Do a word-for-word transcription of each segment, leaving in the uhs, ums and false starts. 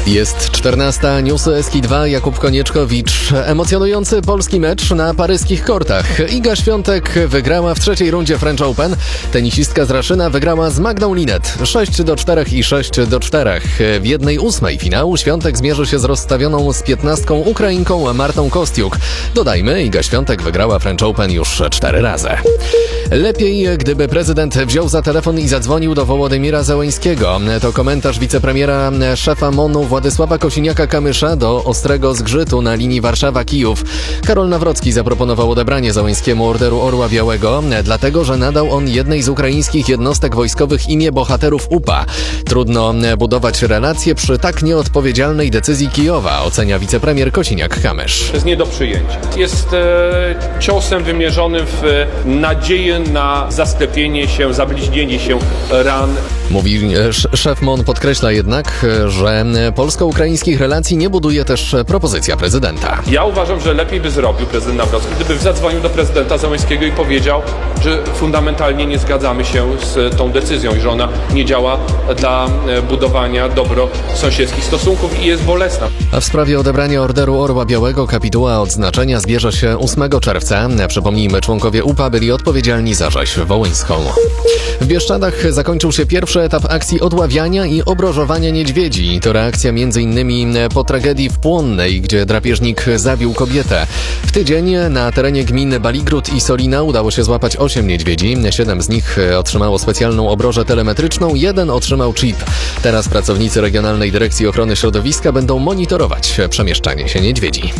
Jest czternasta, newsy S K dwa, Jakub Konieczkowicz. Emocjonujący polski mecz na paryskich kortach. Iga Świątek wygrała w trzeciej rundzie French Open. Tenisistka z Raszyna wygrała z Magdą Linet sześć do czterech i sześć do czterech. W jednej ósmej finału Świątek zmierzy się z rozstawioną z piętnastką Ukrainką Martą Kostiuk. Dodajmy, Iga Świątek wygrała French Open już cztery razy. Lepiej, gdyby prezydent wziął za telefon i zadzwonił do Wołodymira Zełeńskiego. To komentarz wicepremiera szefa M O N-u Władysława Kosiniaka-Kamysza do ostrego zgrzytu na linii Warszawa-Kijów. Karol Nawrocki zaproponował odebranie Zełeńskiemu Orderu Orła Białego, dlatego że nadał on jednej z ukraińskich jednostek wojskowych imię bohaterów U P A. Trudno budować relacje przy tak nieodpowiedzialnej decyzji Kijowa, ocenia wicepremier Kosiniak-Kamysz. To jest nie do przyjęcia. Jest e, ciosem wymierzonym w nadzieję na zasklepienie się, zabliźnienie się ran. Mówi szef M O N, podkreśla jednak, że polsko-ukraińskich relacji nie buduje też propozycja prezydenta. Ja uważam, że lepiej by zrobił prezydent Nawrocki, gdyby zadzwonił do prezydenta Zełeńskiego i powiedział, że fundamentalnie nie zgadzamy się z tą decyzją i że ona nie działa dla budowania dobrosąsiedzkich stosunków i jest bolesna. A w sprawie odebrania Orderu Orła Białego kapituła odznaczenia zbierze się ósmego czerwca. Przypomnijmy, członkowie U P A byli odpowiedzialni za rzeź wołyńską. W Bieszczadach zakończył się pierwszy etap akcji odławiania i obrożowania niedźwiedzi. To reakcja m.in. po tragedii w Płonnej, gdzie drapieżnik zabił kobietę. W tydzień na terenie gmin Baligród i Solina udało się złapać osiem niedźwiedzi. Siedem z nich otrzymało specjalną obrożę telemetryczną, jeden otrzymał chip. Teraz pracownicy Regionalnej Dyrekcji Ochrony Środowiska będą monitorować przemieszczanie się niedźwiedzi.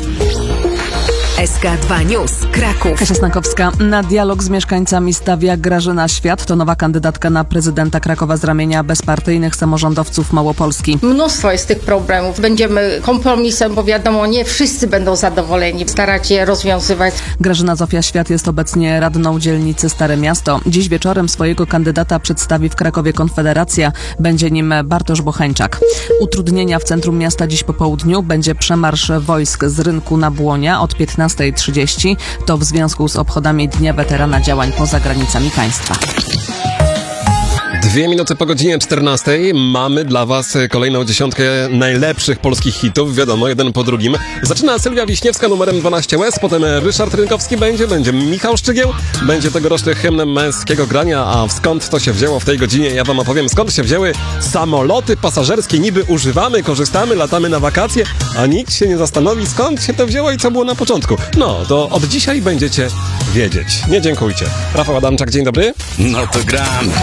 S K dwa News, Kraków. Kasia Snankowska. Na dialog z mieszkańcami stawia Grażyna Świat. To nowa kandydatka na prezydenta Krakowa z ramienia bezpartyjnych samorządowców Małopolski. Mnóstwo jest tych problemów. Będziemy kompromisem, bo wiadomo, nie wszyscy będą zadowoleni. Starać je rozwiązywać. Grażyna Zofia Świat jest obecnie radną dzielnicy Stare Miasto. Dziś wieczorem swojego kandydata przedstawi w Krakowie Konfederacja. Będzie nim Bartosz Bocheńczak. Utrudnienia w centrum miasta dziś po południu. Będzie przemarsz wojsk z rynku na Błonia od piętnastej trzydzieści. To w związku z obchodami Dnia Weterana Działań poza granicami państwa. Dwie minuty po godzinie czternastej mamy dla was kolejną dziesiątkę najlepszych polskich hitów, wiadomo, jeden po drugim. Zaczyna Sylwia Wiśniewska numerem dwanaście łez, potem Ryszard Rynkowski będzie, będzie Michał Szczygieł, będzie tegoroczny hymn męskiego grania, a skąd to się wzięło w tej godzinie, ja wam opowiem, skąd się wzięły samoloty pasażerskie, niby używamy, korzystamy, latamy na wakacje, a nikt się nie zastanowi, skąd się to wzięło i co było na początku. No, to od dzisiaj będziecie wiedzieć. Nie dziękujcie. Rafał Adamczak, dzień dobry. No to gramy.